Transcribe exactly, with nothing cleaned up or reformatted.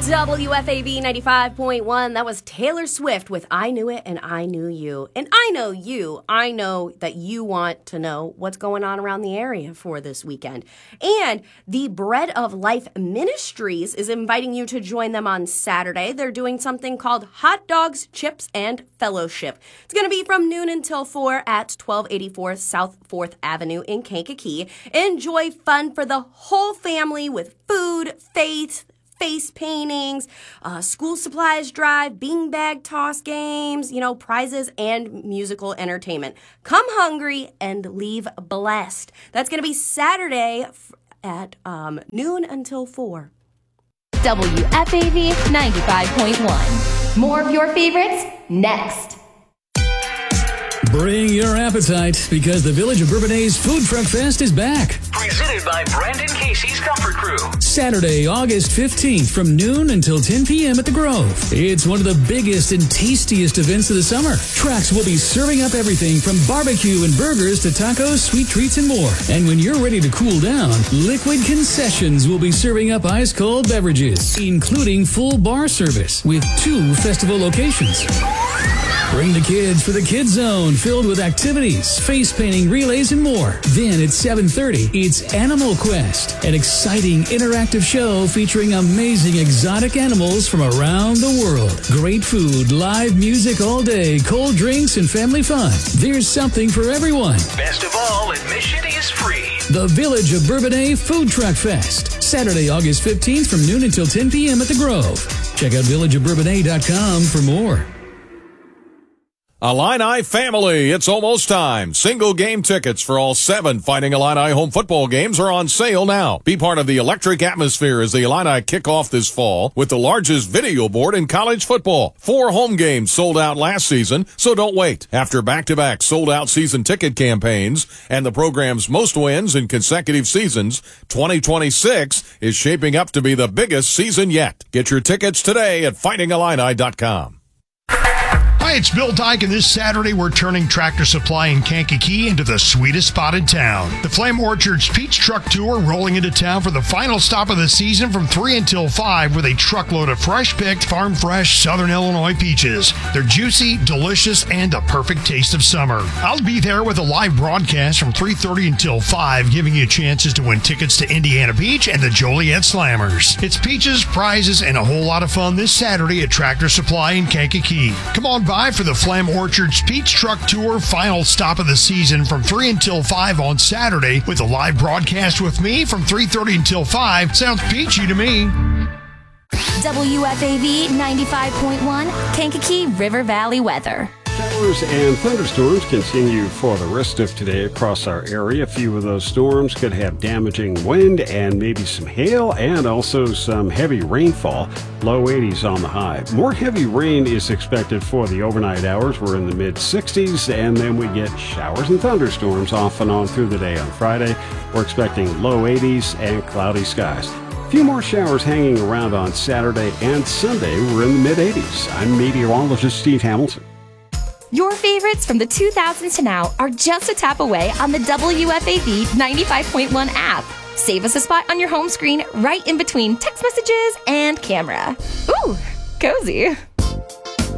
W F A V ninety-five point one. That was Taylor Swift with I Knew It and I Knew You. And I know you. I know that you want to know what's going on around the area for this weekend. And the Bread of Life Ministries is inviting you to join them on Saturday. They're doing something called Hot Dogs, Chips, and Fellowship. It's going to be from noon until four at twelve eighty-four South fourth Avenue in Kankakee. Enjoy fun for the whole family with food, faith, face paintings, uh, school supplies drive, beanbag toss games, you know, prizes, and musical entertainment. Come hungry and leave blessed. That's going to be Saturday at um, noon until four. W F A V ninety-five point one. More of your favorites next. Bring your appetite because the Village of Bourbonnais Food Truck Fest is back. Presented by Brandon Casey's Comfort Crew. Saturday, August fifteenth from noon until ten p.m. at the Grove. It's one of the biggest and tastiest events of the summer. Trucks will be serving up everything from barbecue and burgers to tacos, sweet treats, and more. And when you're ready to cool down, Liquid Concessions will be serving up ice-cold beverages, including full bar service with two festival locations. Bring the kids for the Kids Zone, filled with activities, face painting, relays, and more. Then at seven thirty, it's Animal Quest, an exciting interactive show featuring amazing exotic animals from around the world. Great food, live music all day, cold drinks, and family fun. There's something for everyone. Best of all, admission is free. The Village of Bourbonnais Food Truck Fest, Saturday, August fifteenth from noon until ten p.m. at the Grove. Check out village of bourbonnais dot com for more. Illini family, it's almost time. Single game tickets for all seven Fighting Illini home football games are on sale now. Be part of the electric atmosphere as the Illini kick off this fall with the largest video board in college football. Four home games sold out last season, so don't wait. After back-to-back sold-out season ticket campaigns and the program's most wins in consecutive seasons, twenty twenty-six is shaping up to be the biggest season yet. Get your tickets today at fighting illini dot com. Hi, it's Bill Dyke, and this Saturday we're turning Tractor Supply in Kankakee into the sweetest spot in town. The Flame Orchard's Peach Truck Tour rolling into town for the final stop of the season from three until five with a truckload of fresh-picked, farm-fresh Southern Illinois peaches. They're juicy, delicious, and a perfect taste of summer. I'll be there with a live broadcast from three thirty until five, giving you chances to win tickets to Indiana Beach and the Joliet Slammers. It's peaches, prizes, and a whole lot of fun this Saturday at Tractor Supply in Kankakee. Come on by for the Flam Orchards Peach Truck Tour final stop of the season from three until five on Saturday with a live broadcast with me from three thirty until five. Sounds peachy to me. W F A V ninety-five point one, Kankakee River Valley weather. Showers and thunderstorms continue for the rest of today across our area. A few of those storms could have damaging wind and maybe some hail and also some heavy rainfall. Low eighties on the high. More heavy rain is expected for the overnight hours. We're in the mid sixties, and then we get showers and thunderstorms off and on through the day on Friday. We're expecting low eighties and cloudy skies. A few more showers hanging around on Saturday and Sunday. We're in the mid eighties. I'm meteorologist Steve Hamilton. Your favorites from the two thousands to now are just a tap away on the W F A V ninety-five point one app. Save us a spot on your home screen right in between text messages and camera. Ooh, cozy.